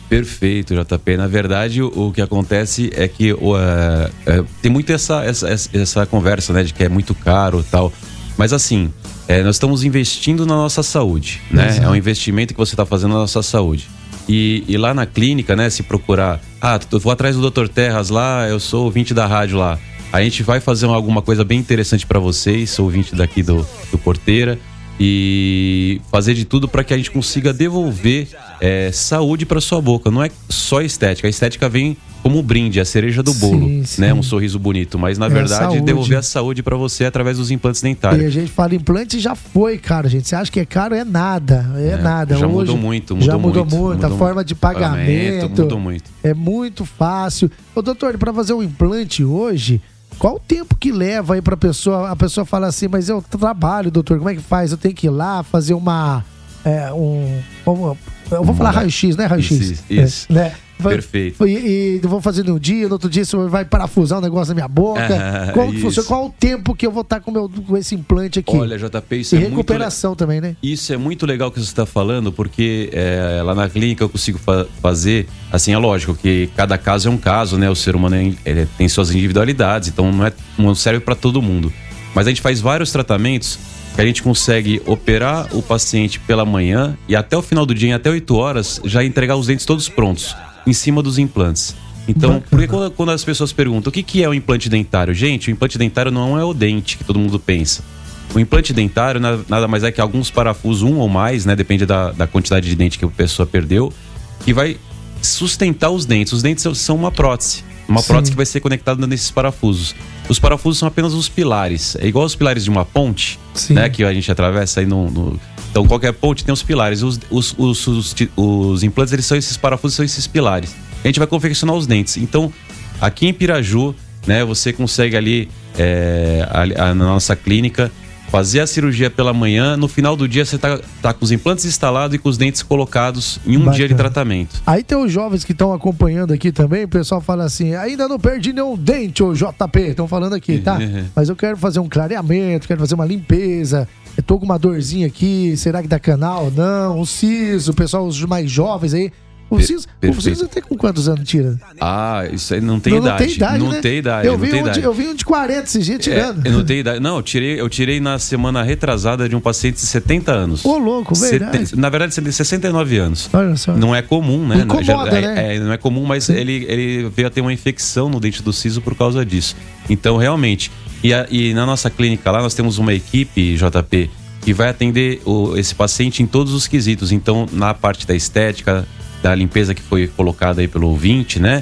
Perfeito, JP. Na verdade, o que acontece é que tem muito essa conversa, né, de que é muito caro e tal. Mas assim, nós estamos investindo na nossa saúde, né? Exato. É um investimento que você está fazendo na nossa saúde. E lá na clínica, né, se procurar... eu vou atrás do Dr. Terras lá, eu sou ouvinte da rádio lá. A gente vai fazer alguma coisa bem interessante para vocês, sou ouvinte daqui do Porteira. E fazer de tudo para que a gente consiga devolver saúde para sua boca. Não é só estética. A estética vem como um brinde, a cereja do bolo, sim. Né? Um sorriso bonito. Mas, na verdade, devolver a saúde para você através dos implantes dentários. E a gente fala implante já foi caro, gente. Você acha que é caro? É nada. Nada. Já hoje, mudou muito. Já mudou muito. A forma de pagamento mudou muito. É muito fácil. Ô, doutor, para fazer um implante hoje... Qual o tempo que leva aí pra pessoa? A pessoa fala assim, mas eu trabalho, doutor, como é que faz? Eu tenho que ir lá fazer eu vou falar raio-x, né? Raio-x. Isso. Né? Perfeito. E vou fazer no dia, no outro dia você vai parafusar um negócio na minha boca. Como que funciona? Qual o tempo que eu vou estar com esse implante aqui? Olha, JP, isso é muito... E recuperação também, né? Isso é muito legal que você está falando, porque lá na clínica eu consigo fazer... Assim, é lógico que cada caso é um caso, né? O ser humano tem suas individualidades, então não serve para todo mundo. Mas a gente faz vários tratamentos que a gente consegue operar o paciente pela manhã e até o final do dia, até 8 horas, já entregar os dentes todos prontos, em cima dos implantes. Então, porque quando as pessoas perguntam o que é o implante dentário? Gente, o implante dentário não é o dente que todo mundo pensa. O implante dentário nada mais é que alguns parafusos, um ou mais, né? Depende da quantidade de dente que a pessoa perdeu, que vai sustentar os dentes. Os dentes são uma prótese. Uma prótese que vai ser conectada nesses parafusos. Os parafusos são apenas os pilares. É igual os pilares de uma ponte, né? Que a gente atravessa aí Então, qualquer ponte tem os pilares. Os implantes, eles são esses parafusos, são esses pilares. A gente vai confeccionar os dentes. Então, aqui em Piraju, né? Você consegue ali, na nossa clínica, fazer a cirurgia pela manhã, no final do dia você tá com os implantes instalados e com os dentes colocados em um dia de tratamento. Aí tem os jovens que estão acompanhando aqui também, o pessoal fala assim, ainda não perdi nenhum dente, ô JP, estão falando aqui, tá? Mas eu quero fazer um clareamento, quero fazer uma limpeza, eu tô com uma dorzinha aqui, será que dá canal? Não, o siso, o pessoal, os mais jovens aí. O siso até com quantos anos tira? Isso aí não tem idade. Não tem idade. Eu vi um de 40 esses dias tirando. Eu não tenho idade. Não, eu tirei na semana retrasada de um paciente de 70 anos. Ô, louco, verdade. Na verdade, 69 anos. Olha só. Não é comum, né? Incomoda, né? Não é comum, mas ele veio a ter uma infecção no dente do siso por causa disso. Então, realmente. E na nossa clínica lá, nós temos uma equipe, JP, que vai atender esse paciente em todos os quesitos. Então, na parte da estética, da limpeza que foi colocada aí pelo ouvinte, né?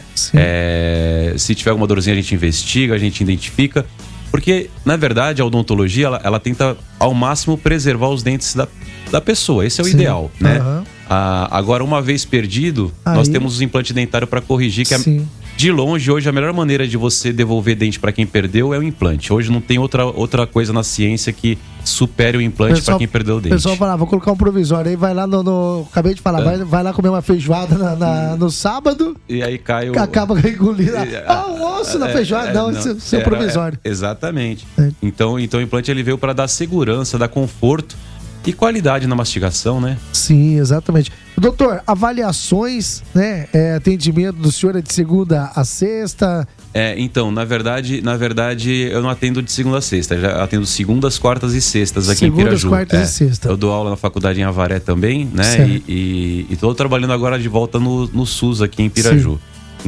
Se tiver alguma dorzinha, a gente investiga, a gente identifica. Porque, na verdade, a odontologia, ela tenta ao máximo preservar os dentes da pessoa. Esse é o ideal, né? Agora, uma vez perdido, nós temos os implantes dentários para corrigir, que de longe, hoje, a melhor maneira de você devolver dente para quem perdeu é o implante. Hoje não tem outra coisa na ciência que supere o implante para quem perdeu o dente. O pessoal fala, vou colocar um provisório, aí vai lá acabei de falar, vai lá comer uma feijoada no sábado. E aí cai acaba engolindo o osso na feijoada. Não, seu provisório. Exatamente. Então o implante ele veio para dar segurança, dar conforto e qualidade na mastigação, né? Sim, exatamente. Doutor, avaliações, né? Atendimento do senhor é de segunda a sexta? Então, na verdade, eu não atendo de segunda a sexta. Já atendo segundas, quartas e sextas aqui em Piraju. Segundas, quartas e sexta. Eu dou aula na faculdade em Avaré também, né? E estou trabalhando agora de volta no SUS aqui em Piraju.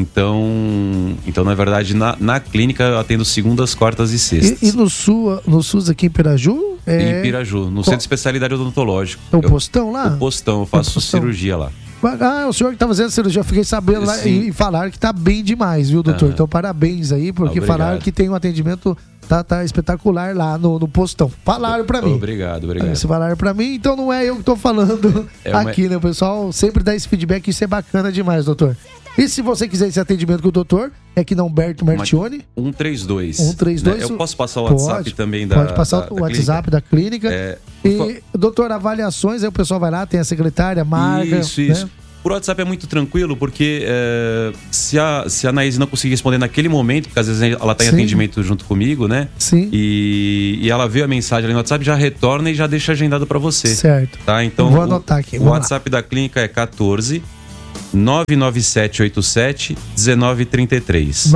Então, na verdade, na clínica eu atendo segundas, quartas e sextas. E no SUS aqui em Piraju? Em Piraju, no Centro de Especialidade Odontológico. O postão lá? O postão, eu faço cirurgia lá. O senhor que tá fazendo cirurgia, eu fiquei sabendo lá e falaram que tá bem demais, viu, doutor? Então, parabéns aí, porque falaram que tem um atendimento tá espetacular lá no postão. Falaram pra mim. Obrigado. Se falaram pra mim, então não é eu que tô falando aqui, né? O pessoal sempre dá esse feedback, isso é bacana demais, doutor. E se você quiser esse atendimento com o doutor, é aqui na Humberto Martione. 132. 132. Eu posso passar o WhatsApp também Pode passar o WhatsApp da clínica. E, doutor, avaliações, aí o pessoal vai lá, tem a secretária, marca. Isso. Né? Por WhatsApp é muito tranquilo, porque se a Anaís não conseguir responder naquele momento, porque às vezes ela está em atendimento junto comigo, né? Sim. E ela vê a mensagem ali no WhatsApp, já retorna e já deixa agendado para você. Certo. Tá? Então, vou anotar aqui. O WhatsApp da clínica é 14 99787-1933.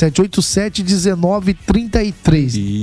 99787-1933.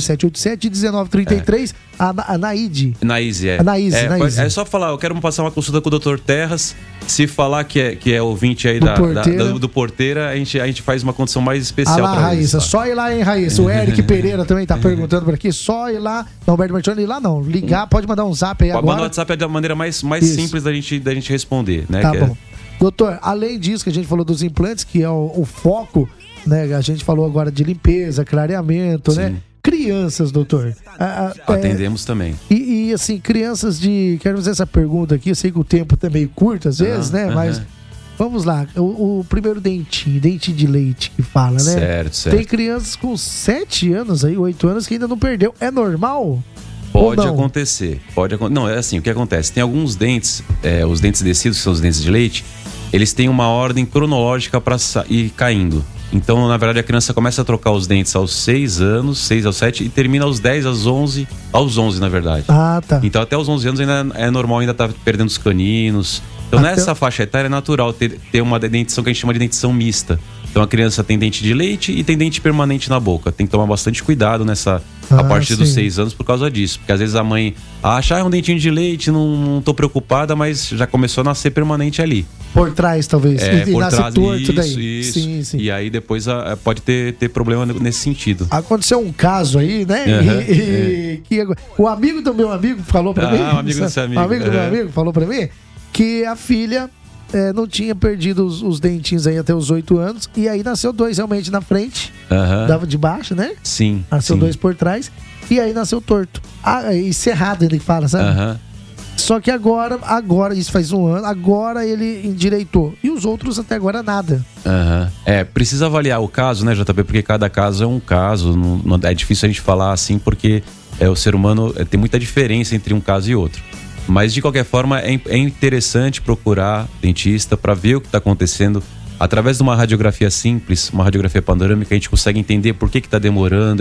99787-1933. A Naide. Naíse, é. Naíse. É só falar, eu quero passar uma consulta com o Dr. Terras. Se falar que é ouvinte aí do Porteira, a gente faz uma condição mais especial pra Raíssa. Só ir lá, hein, Raíssa. O Eric Pereira também tá perguntando por aqui. Só ir lá. Não, Alberto Martione, ir lá não. Ligar, pode mandar um zap aí agora. Pode mandar um WhatsApp da maneira mais simples da gente responder, né? Tá bom. Doutor, além disso que a gente falou dos implantes, que é o foco, né? A gente falou agora de limpeza, clareamento, sim, né? Crianças, doutor. Atendemos também. E assim, crianças de... Quero fazer essa pergunta aqui, eu sei que o tempo tá meio curto às vezes, né? Mas vamos lá, o primeiro dentinho, dente de leite que fala, né? Certo. Tem crianças com 7 anos aí, 8 anos que ainda não perdeu. É normal? Pode acontecer. Não, é assim, o que acontece? Tem alguns dentes, os dentes descidos, que são os dentes de leite, eles têm uma ordem cronológica para ir caindo. Então, na verdade, a criança começa a trocar os dentes aos 6 anos, 6 aos 7, e termina aos 10, aos 11, na verdade. Ah, tá. Então, até os 11 anos ainda é normal, ainda tá perdendo os caninos. Então, nessa faixa etária é natural ter uma dentição que a gente chama de dentição mista. Então, a criança tem dente de leite e tem dente permanente na boca. Tem que tomar bastante cuidado a partir dos 6 anos por causa disso. Porque às vezes a mãe acha, é um dentinho de leite, não tô preocupada, mas já começou a nascer permanente ali. Por trás, talvez. E por nasce trás, torto daí. Isso. Sim. E aí depois pode ter problema nesse sentido. Aconteceu um caso aí, né? Que o amigo do meu amigo falou pra mim. O amigo desse amigo. O amigo do meu amigo falou pra mim que a filha não tinha perdido os dentinhos aí até os 8 anos. E aí nasceu 2 realmente na frente. Dava de baixo, né? Sim. Nasceu 2 por trás. E aí nasceu torto. E cerrado, ele fala, sabe? Só que agora, isso faz 1 ano, agora ele endireitou. E os outros até agora nada. Precisa avaliar o caso, né, JP? Porque cada caso é um caso. Não é difícil a gente falar assim, porque o ser humano tem muita diferença entre um caso e outro. Mas de qualquer forma é interessante procurar dentista para ver o que está acontecendo. Através de uma radiografia simples, uma radiografia panorâmica, a gente consegue entender por que está demorando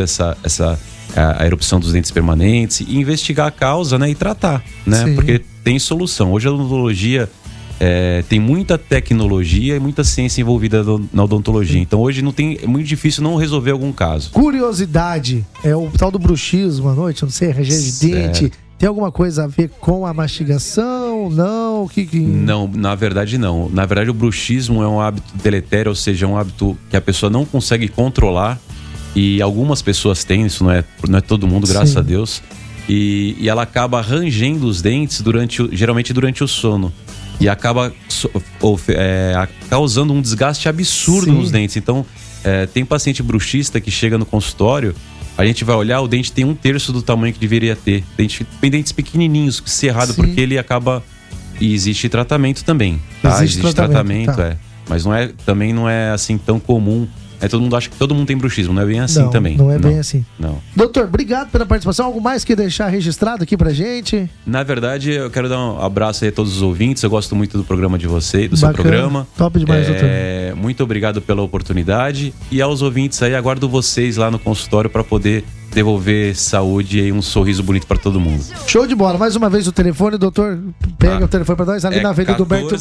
a erupção dos dentes permanentes e investigar a causa, né, e tratar, né? Sim. Porque tem solução. Hoje a odontologia tem muita tecnologia e muita ciência envolvida na odontologia. Então hoje é muito difícil não resolver algum caso. Curiosidade, o tal do bruxismo à noite, não sei, ranger de dente. Tem alguma coisa a ver com a mastigação? Não? Não, na verdade não. Na verdade o bruxismo é um hábito deletério, ou seja, é um hábito que a pessoa não consegue controlar. E algumas pessoas têm, isso não é todo mundo, graças a Deus. E ela acaba rangendo os dentes geralmente durante o sono. E acaba causando um desgaste absurdo nos dentes. Então, tem paciente bruxista que chega no consultório, a gente vai olhar, o dente tem 1/3 do tamanho que deveria ter. Tem dentes pequenininhos, cerrado, porque ele acaba... E existe tratamento também, tá? Existe tratamento, tá. Mas também não é assim tão comum. Todo mundo acha que todo mundo tem bruxismo, não é bem assim também. Não é bem assim. Não. Doutor, obrigado pela participação. Algo mais que deixar registrado aqui pra gente? Na verdade, eu quero dar um abraço aí a todos os ouvintes. Eu gosto muito do programa de vocês, do seu programa. Top demais, doutor. Muito obrigado pela oportunidade. E aos ouvintes aí, aguardo vocês lá no consultório para poder devolver saúde e um sorriso bonito para todo mundo. Show de bola. Mais uma vez o telefone, doutor. Pega o telefone para nós, ali na Avenida do Berto.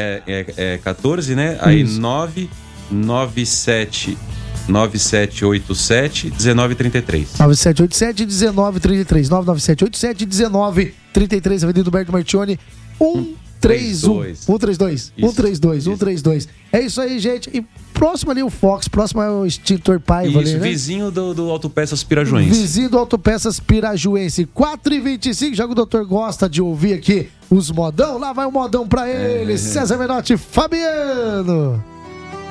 14, né? Aí 9787 1933. 9787 1933. 99787 1933. Avenida do Berto Martione 132. É isso aí, gente. E próximo ali o Fox, próximo é o extintor Paiva. Isso, ali, né? Vizinho do Autopeças Pirajuense. Vizinho do Autopeças Pirajuense. 4h25, já que o doutor gosta de ouvir aqui os modão, lá vai o modão pra ele. César Menotti, Fabiano.